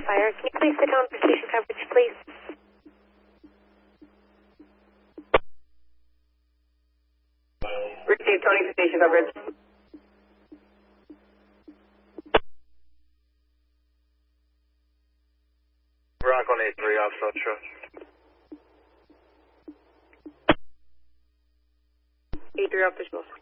fire. Can you please sit down for station coverage, please? Receive Tony for station coverage. Rock on 83 off South Shore. 83 off Fishbowl.